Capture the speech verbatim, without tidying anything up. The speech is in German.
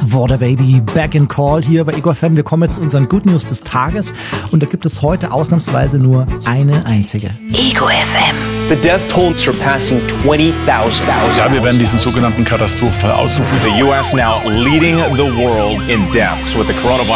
Water Baby, Back in Call hier bei Ego F M. Wir kommen jetzt zu unseren Good News des Tages und da gibt es heute ausnahmsweise nur eine einzige. Ego F M. The death toll surpassing twenty thousand. Ja, wir werden diesen sogenannten Katastrophenfall ausrufen. The U S now leading the world in deaths with the coronavirus.